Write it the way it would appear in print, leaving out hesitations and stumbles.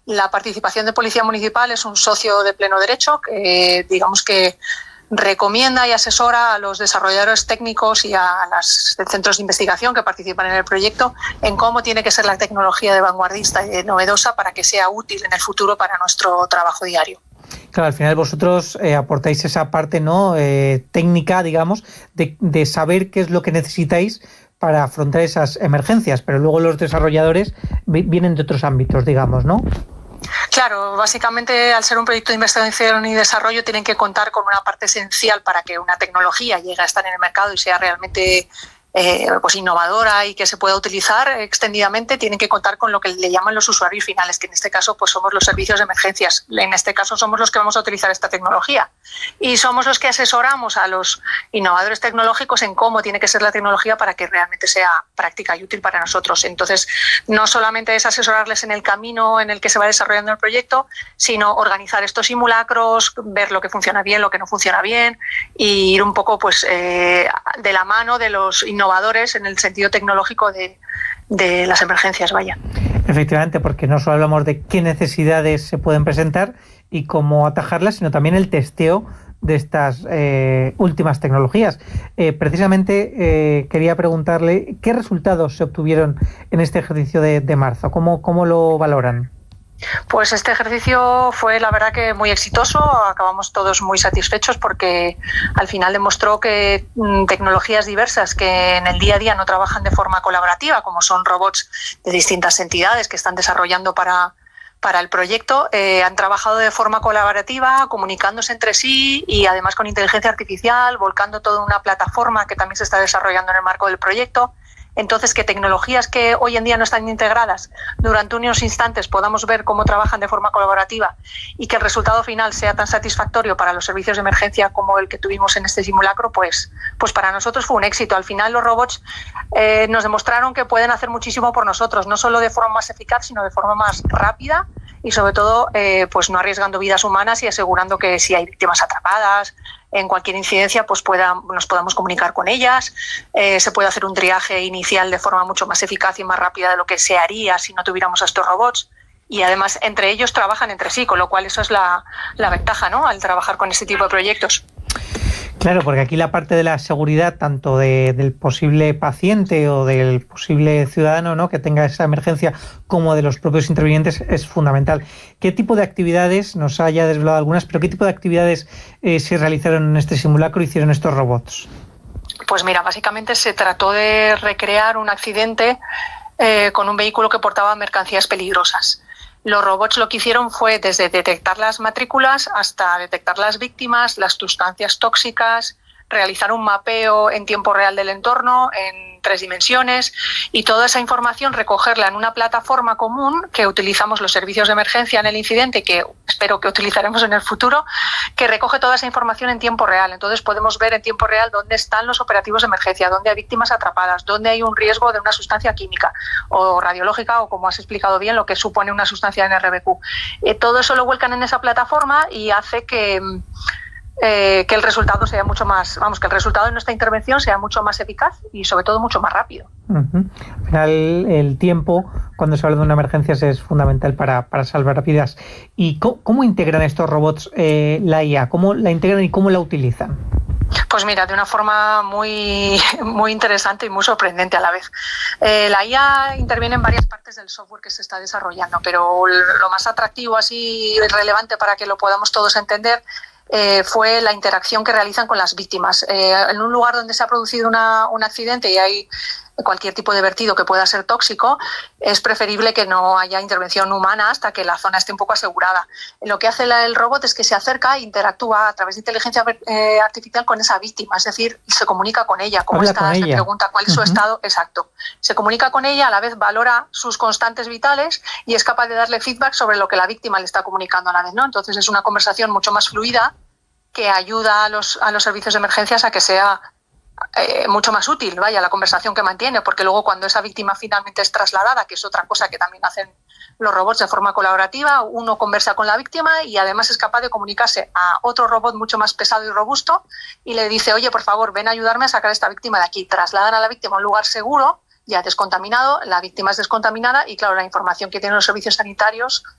La participación de Policía Municipal es un socio de pleno derecho que, digamos que recomienda y asesora a los desarrolladores técnicos y a los centros de investigación que participan en el proyecto en cómo tiene que ser la tecnología de vanguardista y novedosa para que sea útil en el futuro para nuestro trabajo diario. Claro, al final vosotros aportáis esa parte, ¿no? Técnica, digamos, de saber qué es lo que necesitáis para afrontar esas emergencias, pero luego los desarrolladores vienen de otros ámbitos, digamos, ¿no? Claro, básicamente al ser un proyecto de investigación y desarrollo tienen que contar con una parte esencial para que una tecnología llegue a estar en el mercado y sea realmente pues innovadora y que se pueda utilizar extendidamente. Tienen que contar con lo que le llaman los usuarios finales, que en este caso pues somos los servicios de emergencias. En este caso somos los que vamos a utilizar esta tecnología y somos los que asesoramos a los innovadores tecnológicos en cómo tiene que ser la tecnología para que realmente sea práctica y útil para nosotros. Entonces, no solamente es asesorarles en el camino en el que se va desarrollando el proyecto, sino organizar estos simulacros, ver lo que funciona bien, lo que no funciona bien y ir un poco pues de la mano de los innovadores en el sentido tecnológico de las emergencias, vaya. Efectivamente, porque no solo hablamos de qué necesidades se pueden presentar y cómo atajarlas, sino también el testeo de estas últimas tecnologías. Precisamente quería preguntarle qué resultados se obtuvieron en este ejercicio de marzo, ¿cómo lo valoran? Pues este ejercicio fue la verdad que muy exitoso, acabamos todos muy satisfechos porque al final demostró que tecnologías diversas que en el día a día no trabajan de forma colaborativa, como son robots de distintas entidades que están desarrollando para el proyecto, han trabajado de forma colaborativa, comunicándose entre sí y además con inteligencia artificial, volcando toda una plataforma que también se está desarrollando en el marco del proyecto. Entonces, que tecnologías que hoy en día no están integradas durante unos instantes podamos ver cómo trabajan de forma colaborativa y que el resultado final sea tan satisfactorio para los servicios de emergencia como el que tuvimos en este simulacro, pues para nosotros fue un éxito. Al final los robots nos demostraron que pueden hacer muchísimo por nosotros, no solo de forma más eficaz, sino de forma más rápida y sobre todo pues no arriesgando vidas humanas y asegurando que si hay víctimas atrapadas en cualquier incidencia pues nos podamos comunicar con ellas, se puede hacer un triaje inicial de forma mucho más eficaz y más rápida de lo que se haría si no tuviéramos a estos robots y además entre ellos trabajan entre sí, con lo cual eso es la ventaja, ¿no?, al trabajar con este tipo de proyectos. Claro, porque aquí la parte de la seguridad, tanto del posible paciente o del posible ciudadano, ¿no?, que tenga esa emergencia, como de los propios intervinientes, es fundamental. ¿Qué tipo de actividades, nos haya desvelado algunas, pero qué tipo de actividades se realizaron en este simulacro, hicieron estos robots? Pues mira, básicamente se trató de recrear un accidente con un vehículo que portaba mercancías peligrosas. Los robots lo que hicieron fue desde detectar las matrículas hasta detectar las víctimas, las sustancias tóxicas, realizar un mapeo en tiempo real del entorno en 3 dimensiones y toda esa información recogerla en una plataforma común que utilizamos los servicios de emergencia en el incidente, que espero que utilizaremos en el futuro, que recoge toda esa información en tiempo real. Entonces podemos ver en tiempo real dónde están los operativos de emergencia, dónde hay víctimas atrapadas, dónde hay un riesgo de una sustancia química o radiológica o, como has explicado bien, lo que supone una sustancia NRBQ. Todo eso lo vuelcan en esa plataforma y hace que el resultado sea mucho más, que el resultado de nuestra intervención sea mucho más eficaz y sobre todo mucho más rápido. Uh-huh. Al final el tiempo, cuando se habla de una emergencia, es fundamental para salvar vidas. ¿Y cómo integran estos robots la IA? ¿Cómo la integran y cómo la utilizan? Pues mira, de una forma muy interesante y muy sorprendente a la vez. La IA interviene en varias partes del software que se está desarrollando, pero lo más atractivo así relevante para que lo podamos todos entender fue la interacción que realizan con las víctimas. En un lugar donde se ha producido un accidente y hay cualquier tipo de vertido que pueda ser tóxico, es preferible que no haya intervención humana hasta que la zona esté un poco asegurada. Lo que hace el robot es que se acerca e interactúa a través de inteligencia artificial con esa víctima, es decir, se comunica con ella, cómo está, se pregunta cuál es su estado exacto. Se comunica con ella, a la vez valora sus constantes vitales y es capaz de darle feedback sobre lo que la víctima le está comunicando a la vez, ¿no? Entonces es una conversación mucho más fluida que ayuda a los servicios de emergencias a que sea mucho más útil, la conversación que mantiene, porque luego cuando esa víctima finalmente es trasladada, que es otra cosa que también hacen los robots de forma colaborativa, uno conversa con la víctima y además es capaz de comunicarse a otro robot mucho más pesado y robusto y le dice, oye, por favor, ven a ayudarme a sacar a esta víctima de aquí. Trasladan a la víctima a un lugar seguro, ya descontaminado, la víctima es descontaminada y claro, la información que tienen los servicios sanitarios